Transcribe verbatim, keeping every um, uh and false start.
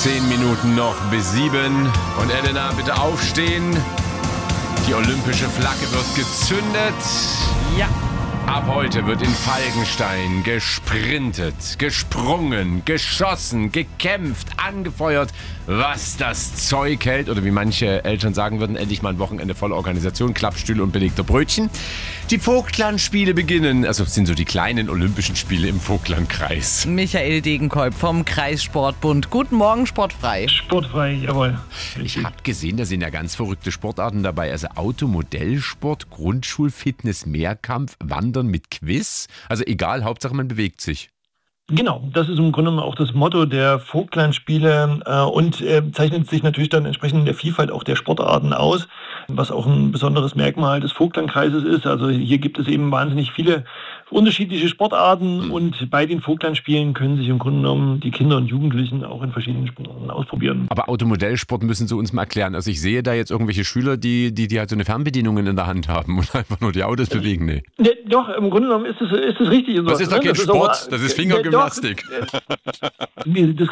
Zehn Minuten noch bis sieben. Und Elena, bitte aufstehen. Die olympische Flagge wird gezündet. Ja. Ab heute wird in Falkenstein gesprintet, gesprungen, geschossen, gekämpft, angefeuert, was das Zeug hält. Oder wie manche Eltern sagen würden, endlich mal ein Wochenende voller Organisation, Klappstühle und belegter Brötchen. Die Vogtlandspiele beginnen, also es sind so die kleinen Olympischen Spiele im Vogtlandkreis. Michael Degenkolb vom Kreissportbund. Guten Morgen, sportfrei. Sportfrei, jawohl. Ich habe gesehen, da sind ja ganz verrückte Sportarten dabei. Also Automodellsport, Grundschulfitness, Mehrkampf, Wandern mit Quiz. Also egal, Hauptsache man bewegt sich. Genau, das ist im Grunde genommen auch das Motto der Vogtlandspiele äh, und äh, zeichnet sich natürlich dann entsprechend in der Vielfalt auch der Sportarten aus, was auch ein besonderes Merkmal des Vogtlandkreises ist. Also hier gibt es eben wahnsinnig viele unterschiedliche Sportarten mhm. und bei den Vogtlandspielen können sich im Grunde genommen die Kinder und Jugendlichen auch in verschiedenen Sportarten ausprobieren. Aber Automodellsport müssen Sie uns mal erklären. Also ich sehe da jetzt irgendwelche Schüler, die, die, die halt so eine Fernbedienung in der Hand haben und einfach nur die Autos bewegen. Nee. Ne, doch, im Grunde genommen ist es ist es richtig. Das ist doch kein Sport, das ist Fingergymnastik. Das